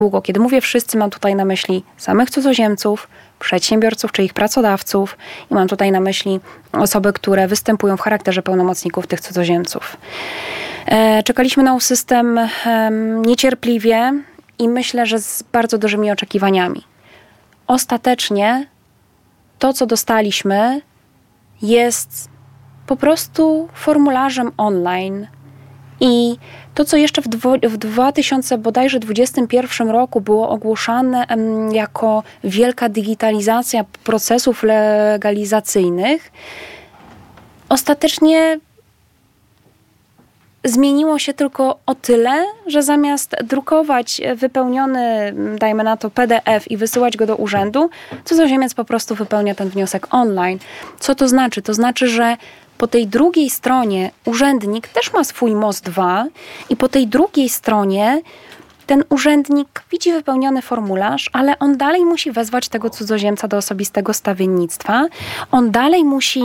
długo. Kiedy mówię wszyscy, mam tutaj na myśli samych cudzoziemców, przedsiębiorców czy ich pracodawców i mam tutaj na myśli osoby, które występują w charakterze pełnomocników tych cudzoziemców. Czekaliśmy na system niecierpliwie i myślę, że z bardzo dużymi oczekiwaniami. Ostatecznie to, co dostaliśmy, jest po prostu formularzem online. I to, co jeszcze w 2021 roku było ogłoszone jako wielka digitalizacja procesów legalizacyjnych, ostatecznie zmieniło się tylko o tyle, że zamiast drukować wypełniony, dajmy na to, PDF i wysyłać go do urzędu, cudzoziemiec po prostu wypełnia ten wniosek online. Co to znaczy? To znaczy, że po tej drugiej stronie urzędnik też ma swój MOS 2 i po tej drugiej stronie ten urzędnik widzi wypełniony formularz, ale on dalej musi wezwać tego cudzoziemca do osobistego stawiennictwa. On dalej musi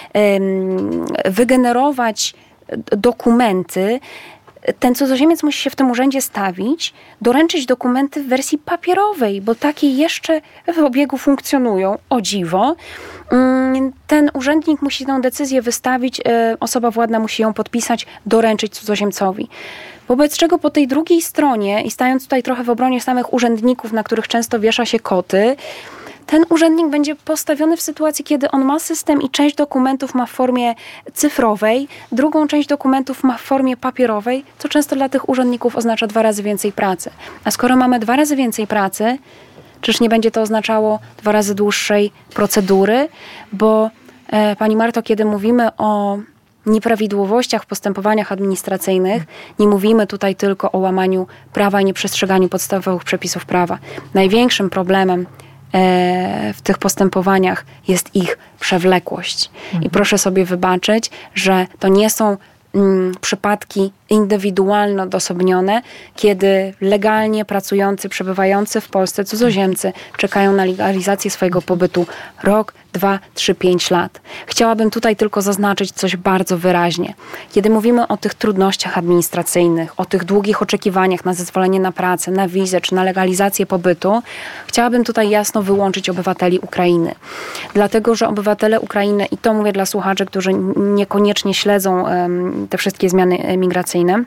wygenerować dokumenty. Ten cudzoziemiec musi się w tym urzędzie stawić, doręczyć dokumenty w wersji papierowej, bo takie jeszcze w obiegu funkcjonują, o dziwo. Ten urzędnik musi tę decyzję wystawić, osoba władna musi ją podpisać, doręczyć cudzoziemcowi. Wobec czego po tej drugiej stronie, i stając tutaj trochę w obronie samych urzędników, na których często wiesza się koty, ten urzędnik będzie postawiony w sytuacji, kiedy on ma system i część dokumentów ma w formie cyfrowej, drugą część dokumentów ma w formie papierowej, co często dla tych urzędników oznacza 2 razy więcej pracy. A skoro mamy 2 razy więcej pracy, czyż nie będzie to oznaczało 2 razy dłuższej procedury? Bo Pani Marto, kiedy mówimy o nieprawidłowościach w postępowaniach administracyjnych, nie mówimy tutaj tylko o łamaniu prawa i nieprzestrzeganiu podstawowych przepisów prawa. Największym problemem w tych postępowaniach jest ich przewlekłość. I proszę sobie wybaczyć, że to nie są przypadki indywidualnie odosobnione, kiedy legalnie pracujący, przebywający w Polsce cudzoziemcy czekają na legalizację swojego pobytu rok, 2, 3, 5 lat. Chciałabym tutaj tylko zaznaczyć coś bardzo wyraźnie. Kiedy mówimy o tych trudnościach administracyjnych, o tych długich oczekiwaniach na zezwolenie na pracę, na wizę czy na legalizację pobytu, chciałabym tutaj jasno wyłączyć obywateli Ukrainy. Dlatego, że obywatele Ukrainy, i to mówię dla słuchaczy, którzy niekoniecznie śledzą te wszystkie zmiany migracyjne,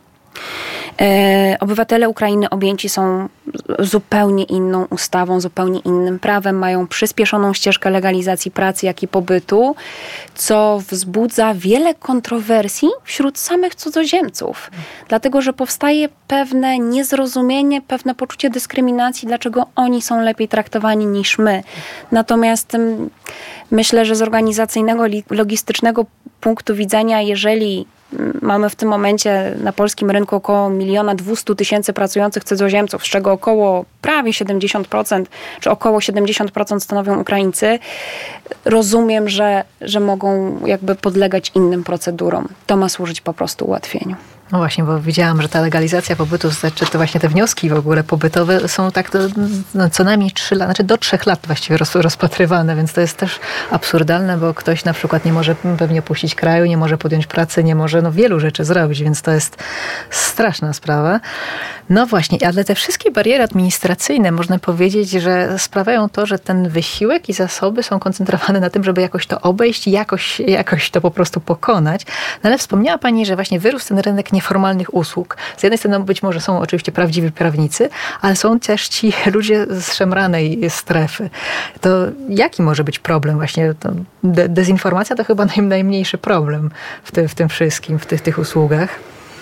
obywatele Ukrainy objęci są zupełnie inną ustawą, zupełnie innym prawem, mają przyspieszoną ścieżkę legalizacji pracy, jak i pobytu, co wzbudza wiele kontrowersji wśród samych cudzoziemców. Dlatego, że powstaje pewne niezrozumienie, pewne poczucie dyskryminacji, dlaczego oni są lepiej traktowani niż my. Natomiast myślę, że z organizacyjnego, logistycznego punktu widzenia, jeżeli mamy w tym momencie na polskim rynku około 1 200 000 pracujących cudzoziemców, z czego około prawie 70%, czy około 70% stanowią Ukraińcy. Rozumiem, że mogą jakby podlegać innym procedurom. To ma służyć po prostu ułatwieniu. No właśnie, bo widziałam, że ta legalizacja pobytu, znaczy to właśnie te wnioski w ogóle pobytowe są tak co najmniej 3 lata, znaczy do 3 lat właściwie rozpatrywane, więc to jest też absurdalne, bo ktoś na przykład nie może pewnie opuścić kraju, nie może podjąć pracy, nie może wielu rzeczy zrobić, więc to jest straszna sprawa. No właśnie, ale te wszystkie bariery administracyjne, można powiedzieć, że sprawiają to, że ten wysiłek i zasoby są koncentrowane na tym, żeby jakoś to obejść, jakoś to po prostu pokonać. No ale wspomniała Pani, że właśnie wyrósł ten rynek nieformalnych usług. Z jednej strony być może są oczywiście prawdziwi prawnicy, ale są też ci ludzie z szemranej strefy. To jaki może być problem właśnie? To dezinformacja to chyba najmniejszy problem w tym wszystkim, w tych usługach.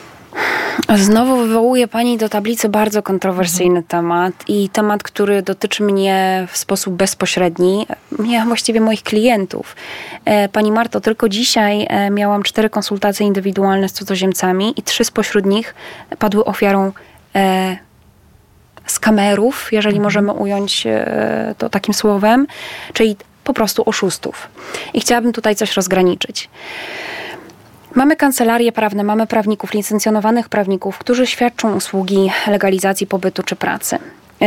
Znowu wywołuje Pani do tablicy bardzo kontrowersyjny temat i temat, który dotyczy mnie w sposób bezpośredni, właściwie moich klientów. Pani Marto, tylko dzisiaj miałam 4 konsultacje indywidualne z cudzoziemcami i 3 spośród nich padły ofiarą skamerów, jeżeli możemy ująć to takim słowem, czyli po prostu oszustów. I chciałabym tutaj coś rozgraniczyć. Mamy kancelarie prawne, mamy prawników, licencjonowanych prawników, którzy świadczą usługi legalizacji pobytu czy pracy.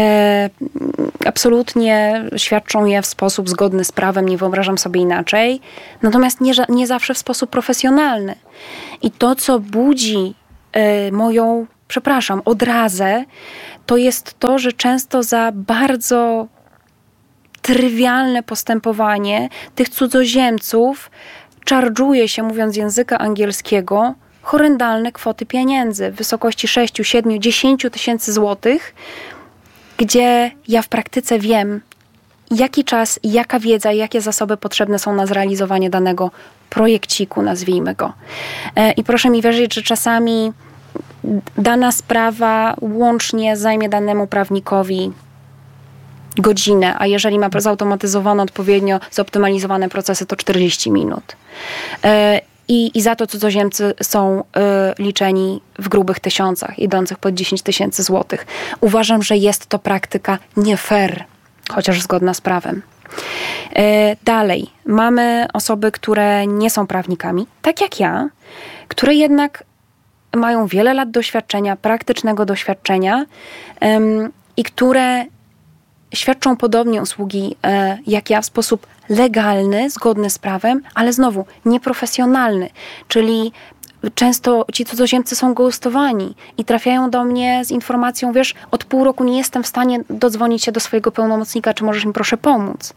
Absolutnie świadczą je w sposób zgodny z prawem, nie wyobrażam sobie inaczej. Natomiast nie zawsze w sposób profesjonalny. I to, co budzi moją odrazę, to jest to, że często za bardzo trywialne postępowanie tych cudzoziemców czarżuje się, mówiąc języka angielskiego, horrendalne kwoty pieniędzy w wysokości 6, 7, 10 tysięcy złotych, gdzie ja w praktyce wiem, jaki czas, jaka wiedza, jakie zasoby potrzebne są na zrealizowanie danego projekciku, nazwijmy go. I proszę mi wierzyć, że czasami dana sprawa łącznie zajmie danemu prawnikowi godzinę, a jeżeli ma zautomatyzowane, odpowiednio zoptymalizowane procesy, to 40 minut. I za to cudzoziemcy są liczeni w grubych tysiącach, idących pod 10 tysięcy złotych. Uważam, że jest to praktyka nie fair, chociaż zgodna z prawem. Dalej, mamy osoby, które nie są prawnikami, tak jak ja, które jednak mają wiele lat doświadczenia, praktycznego doświadczenia i które świadczą podobnie usługi jak ja w sposób legalny, zgodny z prawem, ale znowu nieprofesjonalny, czyli często ci cudzoziemcy są ghostowani i trafiają do mnie z informacją, wiesz, od pół roku nie jestem w stanie dodzwonić się do swojego pełnomocnika, czy możesz mi proszę pomóc.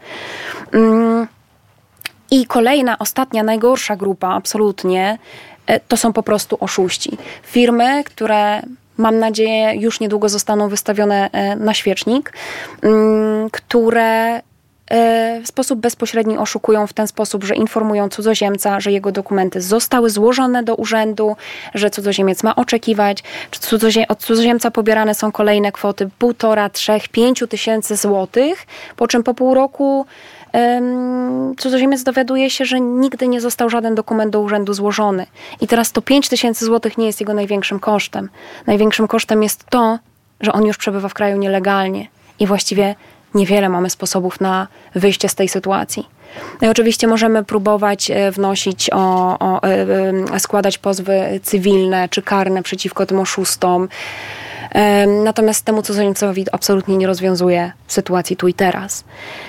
I kolejna, ostatnia, najgorsza grupa, absolutnie, to są po prostu oszuści. Firmy, które mam nadzieję już niedługo zostaną wystawione na świecznik, które w sposób bezpośredni oszukują w ten sposób, że informują cudzoziemca, że jego dokumenty zostały złożone do urzędu, że cudzoziemiec ma oczekiwać, od cudzoziemca pobierane są kolejne kwoty 1,5, 3, 5 tysięcy złotych, po czym po pół roku cudzoziemiec dowiaduje się, że nigdy nie został żaden dokument do urzędu złożony. I teraz to 5 tysięcy złotych nie jest jego największym kosztem. Największym kosztem jest to, że on już przebywa w kraju nielegalnie i właściwie niewiele mamy sposobów na wyjście z tej sytuacji. No i oczywiście możemy próbować wnosić składać pozwy cywilne czy karne przeciwko tym oszustom. Natomiast temu cudzoziemcowi absolutnie nie rozwiązuje sytuacji tu i teraz.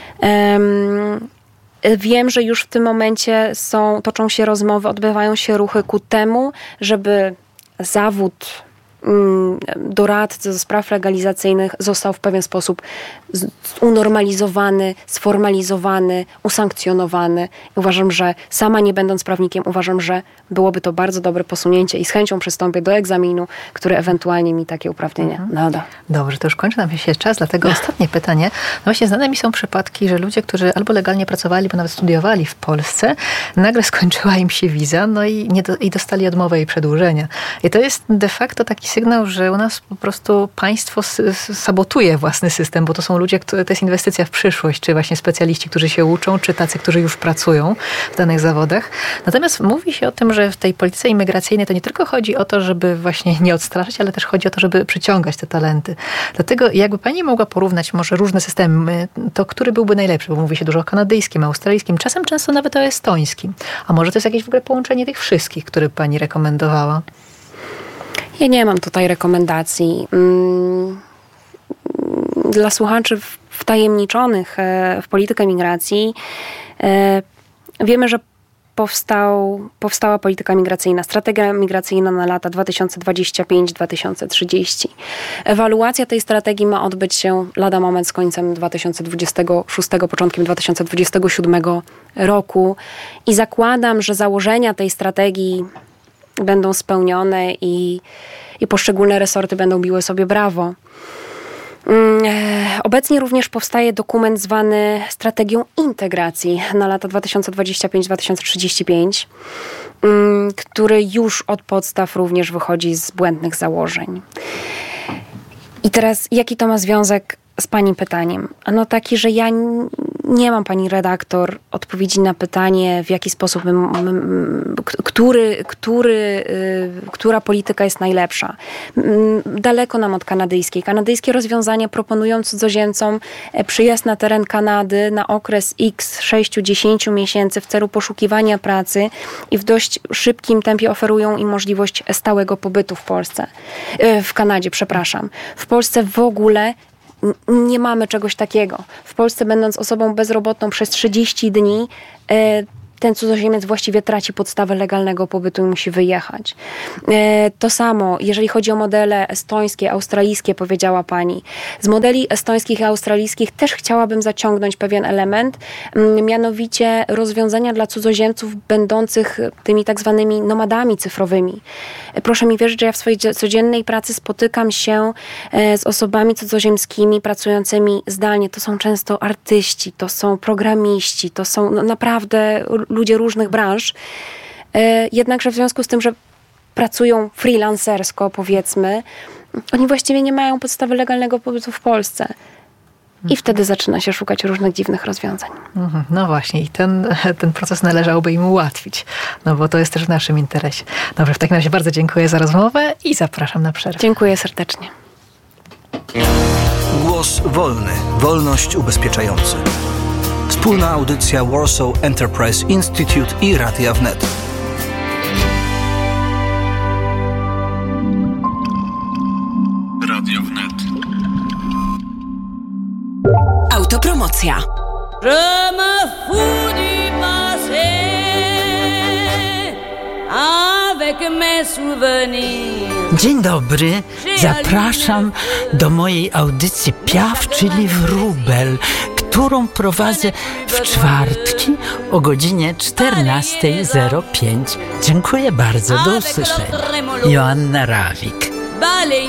Wiem, że już w tym momencie toczą się rozmowy, odbywają się ruchy ku temu, żeby zawód doradcy do spraw legalizacyjnych został w pewien sposób unormalizowany, sformalizowany, usankcjonowany. Uważam, że sama nie będąc prawnikiem, uważam, że byłoby to bardzo dobre posunięcie i z chęcią przystąpię do egzaminu, który ewentualnie mi takie uprawnienia nada. Dobrze, to już kończy nam się czas, dlatego ostatnie pytanie. No właśnie znane mi są przypadki, że ludzie, którzy albo legalnie pracowali, bo nawet studiowali w Polsce, nagle skończyła im się wiza, no i dostali odmowę jej przedłużenia. I to jest de facto taki sygnał, że u nas po prostu państwo sabotuje własny system, bo to są ludzie, to jest inwestycja w przyszłość, czy właśnie specjaliści, którzy się uczą, czy tacy, którzy już pracują w danych zawodach. Natomiast mówi się o tym, że w tej polityce imigracyjnej to nie tylko chodzi o to, żeby właśnie nie odstraszać, ale też chodzi o to, żeby przyciągać te talenty. Dlatego jakby pani mogła porównać może różne systemy, to który byłby najlepszy? Bo mówi się dużo o kanadyjskim, australijskim, czasem często nawet o estońskim. A może to jest jakieś w ogóle połączenie tych wszystkich, które pani rekomendowała? Ja nie mam tutaj rekomendacji. Dla słuchaczy wtajemniczonych w politykę migracji wiemy, że powstała polityka migracyjna, strategia migracyjna na lata 2025-2030. Ewaluacja tej strategii ma odbyć się lada moment z końcem 2026, początkiem 2027 roku i zakładam, że założenia tej strategii będą spełnione i poszczególne resorty będą biły sobie brawo. Obecnie również powstaje dokument zwany Strategią Integracji na lata 2025-2035, który już od podstaw również wychodzi z błędnych założeń. I teraz jaki to ma związek z pani pytaniem? Ano taki, że ja nie mam, pani redaktor, odpowiedzi na pytanie, w jaki sposób która polityka jest najlepsza. Daleko nam od kanadyjskiej. Kanadyjskie rozwiązania proponują cudzoziemcom przyjazd na teren Kanady na okres X 6-10 miesięcy w celu poszukiwania pracy i w dość szybkim tempie oferują im możliwość stałego pobytu w Polsce. W Kanadzie, przepraszam. W Polsce w ogóle nie mamy czegoś takiego. W Polsce, będąc osobą bezrobotną przez 30 dni, ten cudzoziemiec właściwie traci podstawę legalnego pobytu i musi wyjechać. To samo, jeżeli chodzi o modele estońskie, australijskie, powiedziała pani. Z modeli estońskich i australijskich też chciałabym zaciągnąć pewien element, mianowicie rozwiązania dla cudzoziemców będących tymi tak zwanymi nomadami cyfrowymi. Proszę mi wierzyć, że ja w swojej codziennej pracy spotykam się z osobami cudzoziemskimi pracującymi zdalnie. To są często artyści, to są programiści, to są naprawdę ludzie różnych branż. Jednakże w związku z tym, że pracują freelancersko, powiedzmy, oni właściwie nie mają podstawy legalnego pobytu w Polsce. I wtedy zaczyna się szukać różnych dziwnych rozwiązań. No właśnie, i ten proces należałoby im ułatwić, no bo to jest też w naszym interesie. Dobrze, w takim razie bardzo dziękuję za rozmowę i zapraszam na przerwę. Dziękuję serdecznie. Głos wolny. Wolność ubezpieczający. Wspólna audycja Warsaw Enterprise Institute i Radia Wnet. Radio Wnet. Autopromocja. Je me fous du passé avec mes souvenirs. Dzień dobry, zapraszam do mojej audycji Piaf, czyli Wróbel, którą prowadzę w czwartki o godzinie 14:05. Dziękuję bardzo, do usłyszenia. Joanna Rawik.